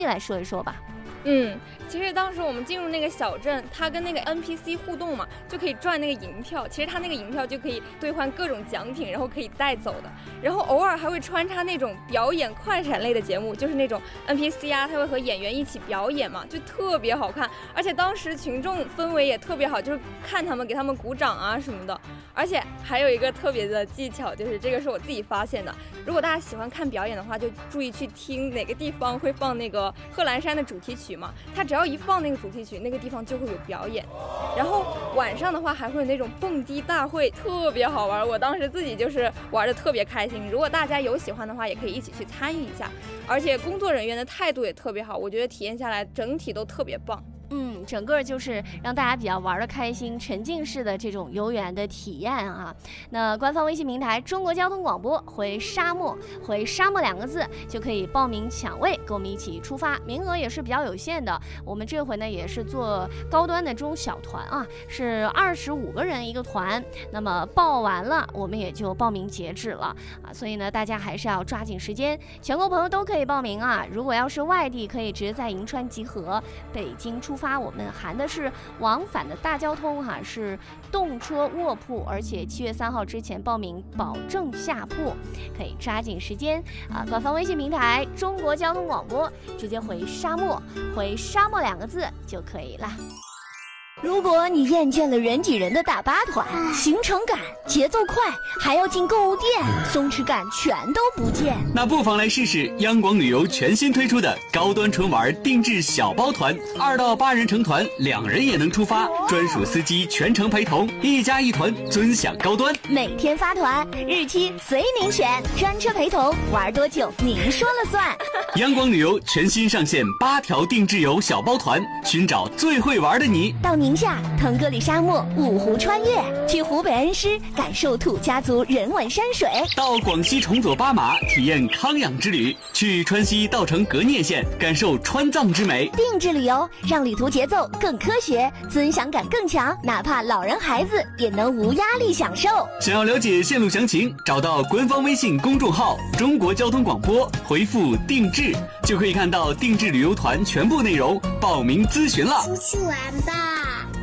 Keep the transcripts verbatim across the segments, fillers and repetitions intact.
来说一说吧。 嗯，其实当时我们进入那个小镇，它跟那个 N P C 互动嘛，就可以赚那个银票。其实它那个银票就可以兑换各种奖品，然后可以带走的。然后偶尔还会穿插那种表演快闪类的节目，就是那种 N P C 啊，他会和演员一起表演嘛，就特别好看。而且当时群众氛围也特别好，就是看他们给他们鼓掌啊什么的。而且还有一个特别的技巧，就是这个是我自己发现的。如果大家喜欢看表演的话，就注意去听哪个地方会放那个贺兰山的主题曲嘛，它只要一放那个主题曲，那个地方就会有表演。然后晚上的话还会有那种蹦迪大会，特别好玩，我当时自己就是玩的特别开心。如果大家有喜欢的话，也可以一起去参与一下。而且工作人员的态度也特别好，我觉得体验下来整体都特别棒。 嗯，整个就是让大家比较玩得开心、沉浸式的这种游园的体验啊。那官方微信平台中国交通广播回沙漠，回沙漠两个字就可以报名抢位，跟我们一起出发，名额也是比较有限的。我们这回呢也是做高端的这种小团啊，是二十五个人一个团，那么报完了我们也就报名截止了啊，所以呢大家还是要抓紧时间，全国朋友都可以报名啊。如果要是外地，可以直接在银川集合，北京出发。我们含的是往返的大交通哈、啊，是动车卧铺，而且七月三号之前报名保证下铺，可以抓紧时间啊！官方微信平台中国交通广播，直接回沙漠，回沙漠两个字就可以了。 如果你厌倦了人挤人的大巴团，行程赶、节奏快，还要进购物店，松弛感全都不见， 那不妨来试试央广旅游全新推出的高端纯玩定制小包团，二到八人成团，两人也能出发，专属司机全程陪同，一家一团，尊享高端。 每天发团，日期随您选，专车陪同，玩多久您说了算。 央广旅游全新上线八条定制游小包团，寻找最会玩的你。 到宁夏腾格里沙漠五湖穿越，去湖北恩施感受土家族人文山水， 到广西崇左巴马体验康养之旅，去川西稻城革聂县感受川藏之美。 定制旅游让旅途节奏更科学，尊享感更强，哪怕老人孩子也能无压力享受。 想要了解线路详情，找到官方微信公众号中国交通广播，回复定制就可以看到定制旅游团全部内容，报名咨询了。 出去玩吧。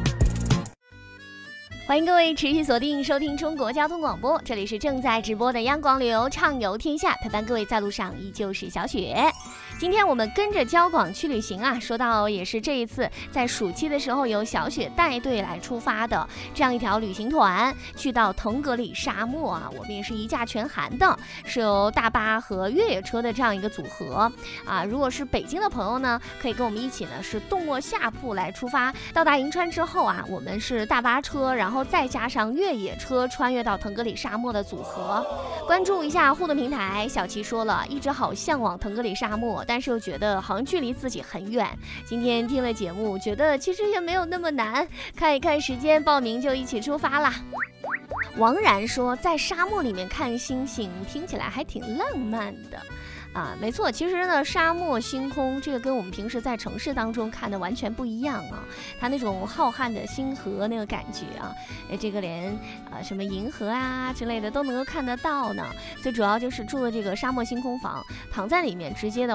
欢迎各位持续锁定收听中国交通广播，这里是正在直播的央广旅游畅游天下，陪伴各位在路上依旧是小雪。今天我们跟着交广去旅行啊，说到也是这一次在暑期的时候由小雪带队来出发的这样一条旅行团，去到腾格里沙漠啊，我们也是一驾全含的，是由大巴和越野车的这样一个组合啊。如果是北京的朋友呢，可以跟我们一起呢是动卧下铺来出发，到达银川之后啊，我们是大巴车，然后再加上越野车穿越到腾格里沙漠的组合。关注一下互动平台，小琪说了一直好向往腾格里沙漠，但是又觉得好像距离自己很远。今天听了节目，觉得其实也没有那么难，看一看时间，报名就一起出发啦。王然说在沙漠里面看星星听起来还挺浪漫的啊，没错，其实呢，沙漠星空这个跟我们平时在城市当中看的完全不一样啊，它那种浩瀚的星河那个感觉啊，这个连啊什么银河啊之类的都能够看得到呢。最主要就是住了这个沙漠星空房，躺在里面直接的